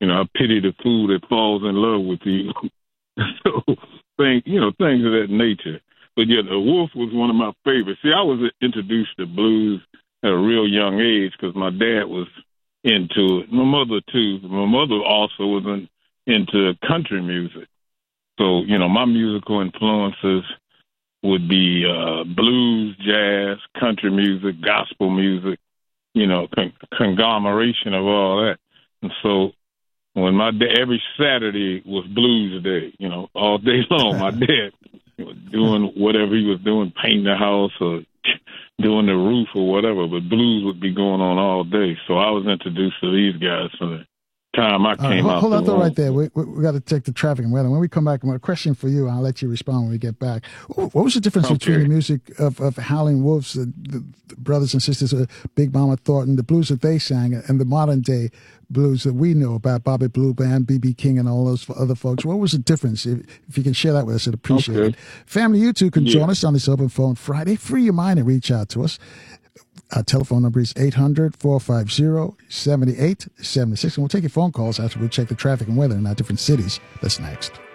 I pity the fool that falls in love with you. So things of that nature. But yeah, the Wolf was one of my favorites. See, I was introduced to blues at a real young age because my dad was into it. My mother too. My mother also was into country music. So, my musical influences would be blues, jazz, country music, gospel music, conglomeration of all that. And so when my dad, every Saturday was blues day, all day long, my dad was doing whatever he was doing, painting the house or doing the roof or whatever, but blues would be going on all day. So I was introduced to these guys from the time I came out. Hold on right there. We got to check the traffic and weather. When we come back, I have a question for you. I'll let you respond when we get back. What was the difference between the music of Howlin' Wolves, the brothers and sisters of Big Mama Thornton, the blues that they sang, and the modern day blues that we know about, Bobby Blue Band, B.B. King, and all those other folks? What was the difference? If you can share that with us, I'd appreciate it. Family, you too can join us on this Open Phone Friday. Free your mind and reach out to us. Our telephone number is 800-450-7876. And we'll take your phone calls after we check the traffic and weather in our different cities. That's next.